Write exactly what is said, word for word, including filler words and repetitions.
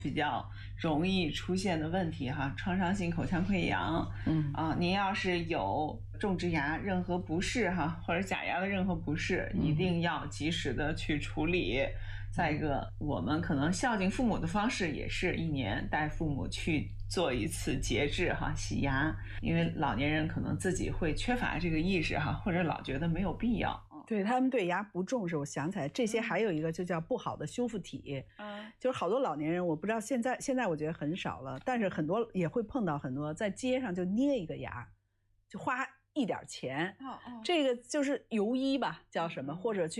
比较容易出现的问题哈，创伤性口腔溃疡，嗯啊，您要是有种植牙任何不适哈，或者假牙的任何不适，嗯、一定要及时的去处理。再一个，我们可能孝敬父母的方式也是一年带父母去做一次节制哈，洗牙，因为老年人可能自己会缺乏这个意识哈，或者老觉得没有必要。 对，他们对牙不重视，我想起来这些还有一个就叫不好的修复体，嗯，就是好多老年人，我不知道现在现在我觉得很少了，但是很多也会碰到很多在街上就捏一个牙，就花一点钱，哦哦，这个就是游医吧，叫什么，或者去